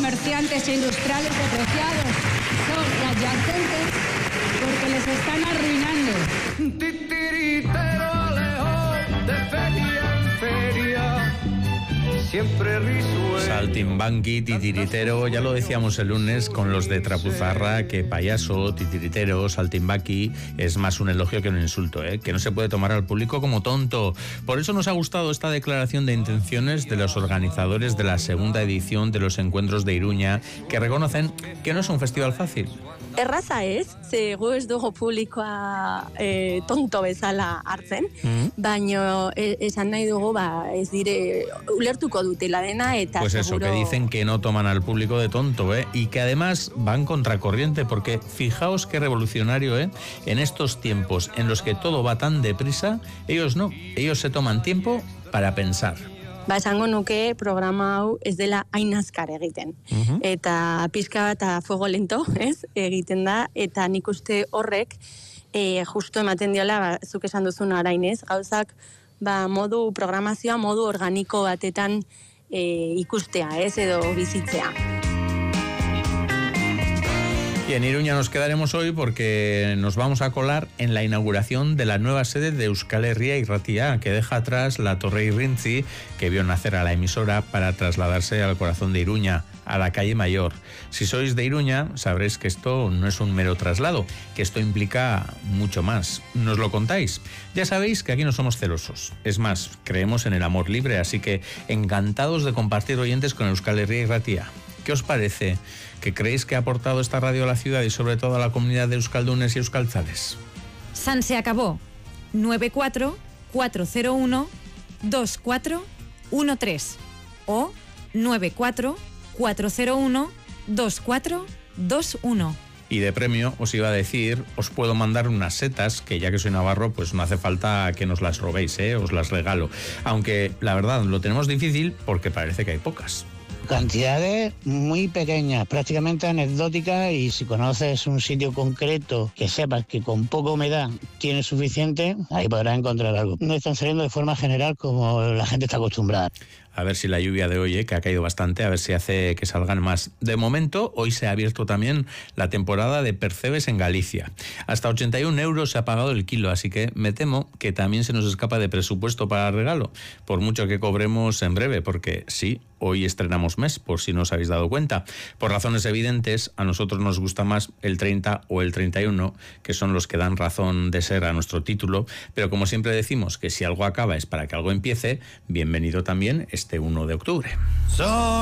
comerciantes e industriales depreciados son adyacentes porque les están arruinando. Titiritero Alejo, de feria en feria, siempre risueño. Saltimbanqui, titiritero, ya lo decíamos el lunes con los de Trapuzarra, que payaso, titiritero, saltimbanqui es más un elogio que un insulto, que no se puede tomar al público como tonto. Por eso nos ha gustado esta declaración de intenciones de los organizadores de la segunda edición de los encuentros de Iruña, que reconocen que no es un festival fácil. Erraza ez, ze gu ez dugu publikoa tonto bezala hartzen, baina esan nahi dugu ez dire ulertuko dutela dena eta pues eso, seguro... que dicen que no toman al público de tonto, y que además van contracorriente, porque fijaos qué revolucionario, en estos tiempos en los que todo va tan deprisa, ellos no, ellos se toman tiempo para pensar. Esango nuke programa hau ez dela hain azkar egiten. Eta pizka bat a fuego lento, egiten da, eta nik uste horrek justo ematen diola, zuk esan duzun arainez, gauzak modu programazioa, modu organiko batetan ikustea, edo bizitzea. Y en Iruña nos quedaremos hoy porque nos vamos a colar en la inauguración de la nueva sede de Euskal Herria Irratia, que deja atrás la Torre Irrintzi, que vio nacer a la emisora para trasladarse al corazón de Iruña, a la calle Mayor. Si sois de Iruña, sabréis que esto no es un mero traslado, que esto implica mucho más. ¿Nos lo contáis? Ya sabéis que aquí no somos celosos. Es más, creemos en el amor libre, así que encantados de compartir oyentes con Euskal Herria Irratia. ¿Qué os parece? ¿Qué creéis que ha aportado esta radio a la ciudad y sobre todo a la comunidad de euskaldunes y euskaltzales? San se acabó. 94-401-2413 o 94-401-2421. Y de premio os iba a decir, os puedo mandar unas setas, que ya que soy navarro, pues no hace falta que nos las robéis, os las regalo. Aunque la verdad lo tenemos difícil porque parece que hay pocas. Cantidades muy pequeñas, prácticamente anecdóticas, y si conoces un sitio concreto que sepas que con poca humedad tiene suficiente, ahí podrás encontrar algo. No están saliendo de forma general como la gente está acostumbrada. A ver si la lluvia de hoy, que ha caído bastante, a ver si hace que salgan más. De momento, hoy se ha abierto también la temporada de percebes en Galicia. Hasta 81 euros se ha pagado el kilo, así que me temo que también se nos escapa de presupuesto para el regalo, por mucho que cobremos en breve, porque sí, hoy estrenamos mes, por si no os habéis dado cuenta. Por razones evidentes, a nosotros nos gusta más el 30 o el 31, que son los que dan razón de ser a nuestro título, pero como siempre decimos que si algo acaba es para que algo empiece, bienvenido también este 1 de octubre.